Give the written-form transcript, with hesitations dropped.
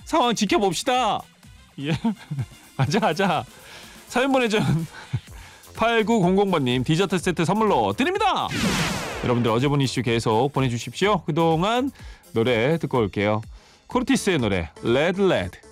상황 지켜봅시다. 예. 가자. 사연 보내준 8900번님 디저트 세트 선물로 드립니다. 여러분들 어제 본 이슈 계속 보내주십시오. 그동안 노래 듣고 올게요. 코르티스의 노래 레드 레드.